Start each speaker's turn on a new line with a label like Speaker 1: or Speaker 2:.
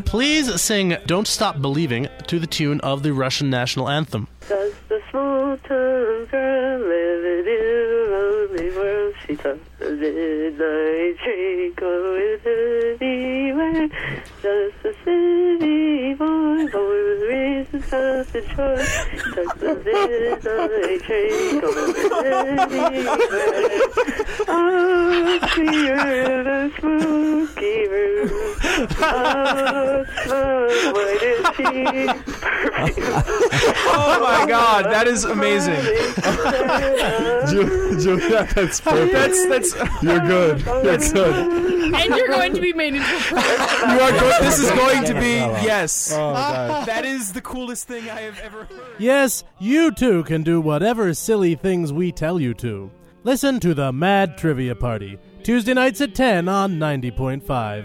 Speaker 1: please sing Don't Stop Believing to the tune of the Russian national anthem.
Speaker 2: Does the small-town girl living in a lonely world? She tucks the midnight train going anywhere. Does the city boy born raised in South Detroit? She tucks the midnight train going anywhere. Oh, see her in a spooky room. Oh, slow, why did she...
Speaker 3: Oh my God, that is amazing.
Speaker 4: Julia, that's perfect.
Speaker 3: That's
Speaker 4: You're good. That's good.
Speaker 5: And you're going to be made into a person.
Speaker 3: you are good. This is going to be yes.
Speaker 4: Oh, God.
Speaker 3: That is the coolest thing I have ever heard.
Speaker 6: Yes, you too can do whatever silly things we tell you to. Listen to the Mad Trivia Party, Tuesday nights at 10 on 90.5.